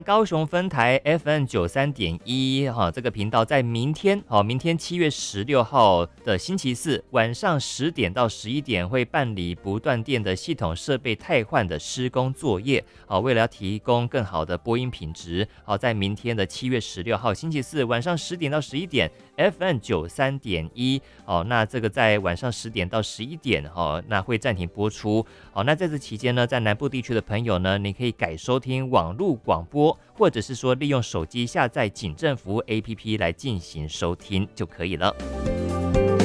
高雄分台 FM93.1哈，这个频道在明天7月16号的星期四晚上10点到11点会办理不断电的系统设备汰换的施工作业。为了要提供更好的播音品质，在明天的7月16号星期四晚上10点到11点 FM93.1那这个在晚上10点到11点那会暂停播出。那在这期间呢，在南部地区的朋友呢，你可以改收听网络广播，或者是说利用手机下载警政服务 APP 来进行收听就可以了。